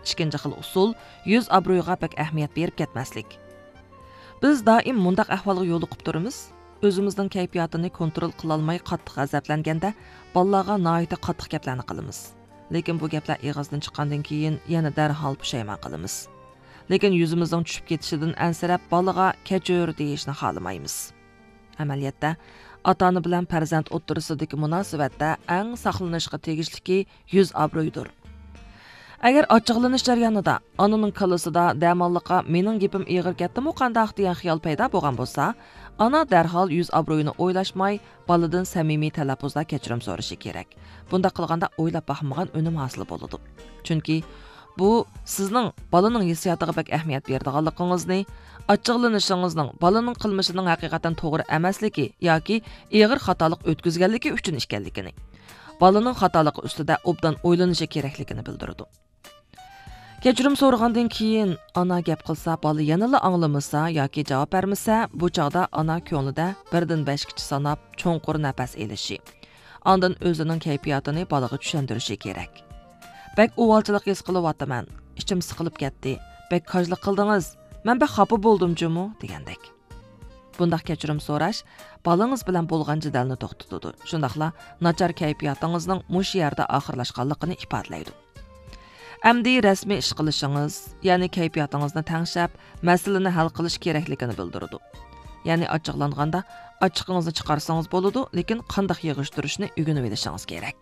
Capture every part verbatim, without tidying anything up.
ikkinchi xil usul yuz obro'yga pek ahamiyat berib ketmaslik. Biz doim mundaq ahvolga yo'liqib turamiz. O'zimizning kayfiyatini kontrol qila olmay qattiq g'azablanganda bolalarga noyita qattiq gaplarni qilamiz. Lekin bu gaplar og'izdan chiqqandan keyin yana darhol pushaymon qilamiz. Lekin yuzimizning tushib ketishidan ansirab bolaga kechir deyishni xohlamaymiz. Amaliyotda ota-ona bilan farzand o'ttirisidagi munosabatda eng saqlanishga tegishliki yuz obro'ydir. Agar ochiqlanish jarayonida onaning kallasida damonliqqa mening gapim ig'ir ketdimi qandaq degan xiyol paydo bo'lgan bo'lsa, ona darhol yuz obro'yini o'ylashmay boladan samimiy talaffuzda kechirim so'rashi kerak. Bunda qilganda o'ylab baxmagan unum hosil bo'ladi. Chunki bu sizning bolaning hissiyotiga bak ahamiyat berdiganligingizni, ochiqlanishingizning bolaning qilmishining haqiqatan to'g'ri emasligi yoki ig'ir xatolik o'tkazganligi uchun ekanligini, bolaning xatoligi ustida obdan o'ylanishi kerakligini bildiradi. Kechirim so'ragandan keyin ona gap qilsa, bola yanada anglamasa yoki javob bermasa, bu chog'da ona ko'nglida birdan beshgacha sanab cho'nqur nafas elishi, ondan o'zining kayfiyatini bolaga tushuntirishi kerak. Bek uvalchilik his qilyapman, ichim siqilib ketdi, bek kajlik qildingiz, men bek xafa bo'ldim-jumu degandek. Bundaq kechirim so'rash bolangiz bilan bo'lgan jidalni to'xtatadi. Shundaqla nachar kayfiyatingizning mush yerda oxirlashganligini ifodalaydi. Amdi rasmiy ish qilishingiz, ya'ni kayfiyatingizni tangshab, masalani hal qilish kerakligini bildiradi. Ya'ni ochiqlanganda ochiqingizni chiqarsangiz bo'ladi, lekin qanday yig'ishtirishni o'rganib olishingiz kerak.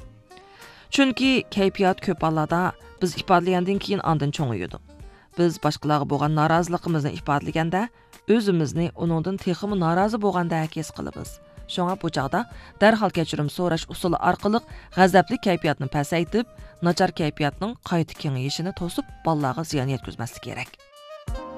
Chunki kayfiyat ko'p hollarda biz ifodalagandan keyin ondan cho'ng'iydi. Biz boshqalarga bo'lgan noroziligimizni ifodalaganda o'zimizni uningdan texmi norozi bo'lganda his qilamiz. Shunga bu chog'da darhol kechirim so'rash usuli orqali g'azabli kayfiyatni pasaytib, nachar kayfiyatning qayta kengayishini to'sib, bolalarga ziyon yetkazmaslik kerak.